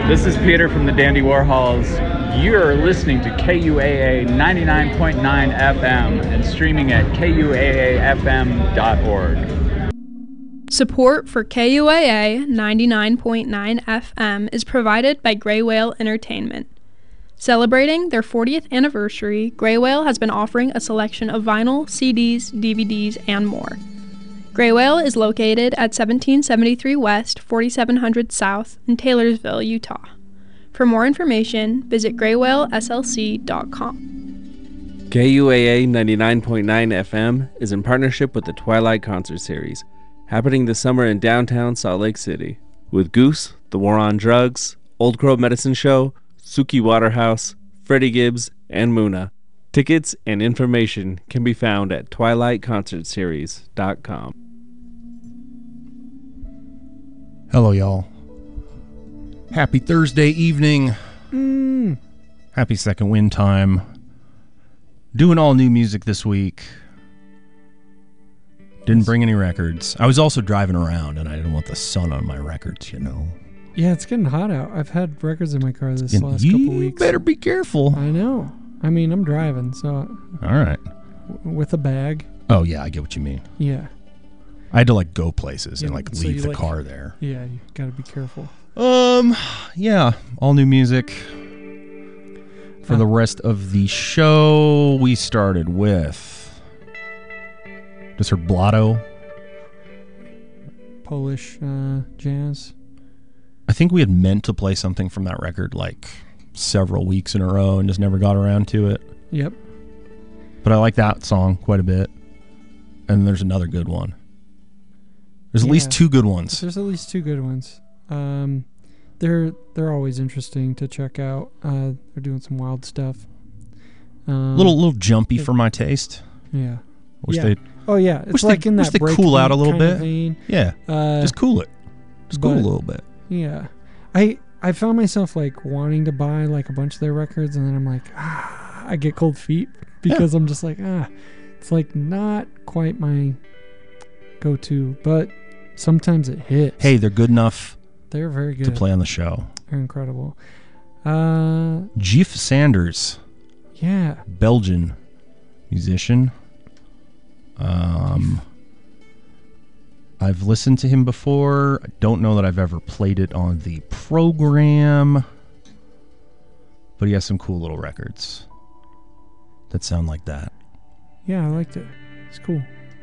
This is Peter from the Dandy Warhols. You're listening to KUAA 99.9 FM and streaming at kuaafm.org. Support for KUAA 99.9 FM is provided by Gray Whale Entertainment. Celebrating their 40th anniversary, Gray Whale has been offering a selection of vinyl, CDs, DVDs, and more. Gray Whale is located at 1773 West, 4700 South in Taylorsville, Utah. For more information, visit graywhaleslc.com. KUAA 99.9 FM is in partnership with the Twilight Concert Series, happening this summer in downtown Salt Lake City, with Goose, The War on Drugs, Old Crow Medicine Show, Suki Waterhouse, Freddie Gibbs, and Muna. Tickets and information can be found at twilightconcertseries.com. Hello, y'all. Happy Thursday evening. Happy Second Wind time. Doing all new music this week. Didn't bring any records. I was also driving around, and I didn't want the sun on my records, you know. Yeah, it's getting hot out. I've had records in my car this last couple weeks. You better be careful. I know. I mean, I'm driving, so... All right. With a bag. Oh, yeah, I get what you mean. Yeah. I had to, go places and, so leave the car there. Yeah, you gotta be careful. Yeah, all new music. For the rest of the show, we started with... Just heard Blotto. Polish jazz. I think we had meant to play something from that record, several weeks in a row and just never got around to it. Yep. But I like that song quite a bit. And there's another good one. There's at least two good ones. There's at least two good ones. They're always interesting to check out. They're doing some wild stuff. Little jumpy for my taste. Yeah. Wish they. Oh yeah, it's like in that break cool out a little bit. Vein. Yeah. Just cool it. Just cool a little bit. Yeah. I found myself wanting to buy a bunch of their records, and then I'm like, I get cold feet because I'm just it's not quite my go-to, but sometimes it hits. Hey, they're good enough. They're very good to play on the show. They're incredible. Geoff Sanders. Yeah. Belgian musician. I've listened to him before. I don't know that I've ever played it on the program, but he has some cool little records that sound like that. Yeah, I liked it. It's cool.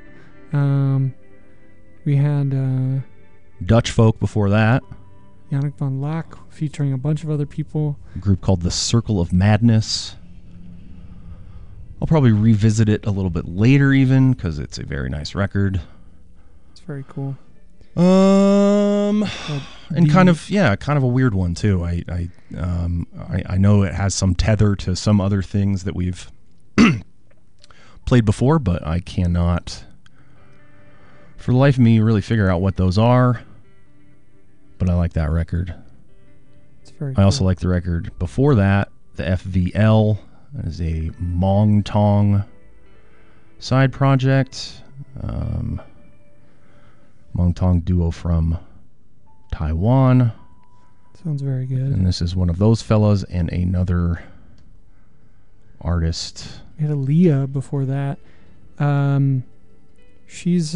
We had Dutch folk before that. Yannick van Laak featuring a bunch of other people. A group called The Circle of Madness. I'll probably revisit it a little bit later even, because it's a very nice record. It's very cool. And kind of a weird one too. I know it has some tether to some other things that we've played before, but I cannot, for the life of me, really figure out what those are. But I like that record. It's very cool. I also like the record before that, the FVL. That is a Mong Tong side project. Mong Tong duo from Taiwan. Sounds very good. And this is one of those fellas and another artist. We had Aaliyah before that. She's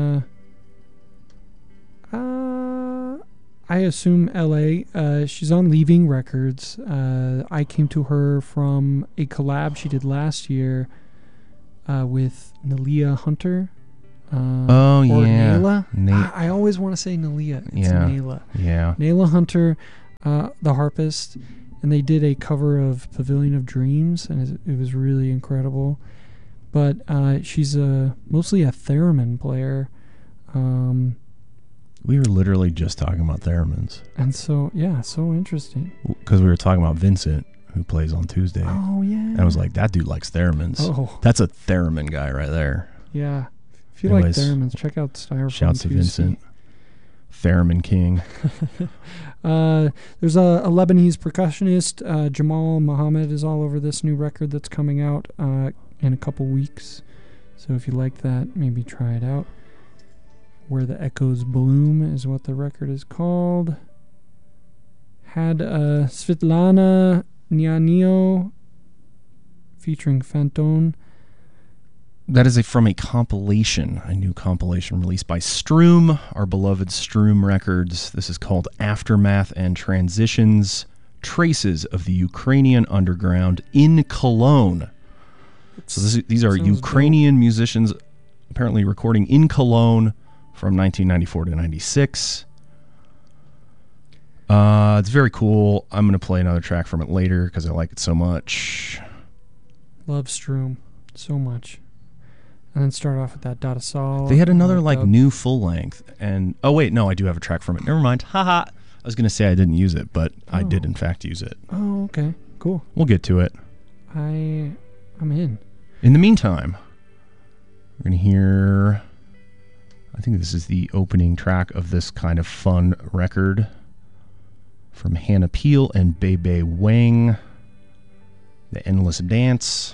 I assume LA. She's on Leaving Records. I came to her from a collab she did last year with Nalia Hunter. Oh, yeah. Nayla? I always want to say Nalia. It's Nayla. Yeah. Nayla Hunter, the harpist, and they did a cover of Pavilion of Dreams, and it was really incredible. But she's mostly a theremin player. We were literally just talking about theremins. And so, yeah, so interesting. Because we were talking about Vincent, who plays on Tuesday. Oh, yeah. And I was like, that dude likes theremins. Oh. That's a theremin guy right there. Yeah. If you like theremins, check out Styrofoam Shouts to Tuesday. Vincent. Theremin King. There's a Lebanese percussionist, Jamal Mohammed, is all over this new record that's coming out in a couple weeks. So if you like that, maybe try it out. Where the Echoes Bloom is what the record is called. had Svetlana Nyanio featuring Fantone. That is from a compilation, a new compilation released by Stroom, our beloved Stroom Records. This is called Aftermath and Transitions, Traces of the Ukrainian Underground in Cologne. So these are Ukrainian musicians apparently recording in Cologne from 1994 to 96. It's very cool. I'm going to play another track from it later because I like it so much. Love Stroom so much. And then start off with that Dada Sol. They had another new full length, and oh wait, no, I do have a track from it. Never mind. Haha. I was gonna say I didn't use it, but I did in fact use it. Oh, okay, cool. We'll get to it. I'm in. In the meantime, we're gonna hear. I think this is the opening track of this kind of fun record from Hannah Peel and Bebe Wang. The Endless Dance.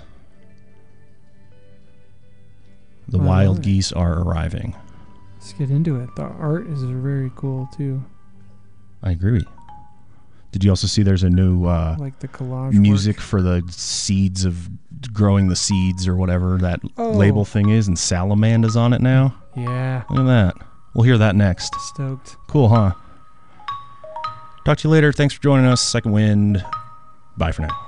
The wild geese are arriving. Let's get into it. The art is very cool too. I agree. Did you also see there's a new like the collage music work for the seeds of growing the seeds or whatever that label thing is, and Salamanda's on it now? Yeah. Look at that. We'll hear that next. Stoked. Cool, huh? Talk to you later. Thanks for joining us. Second Wind. Bye for now.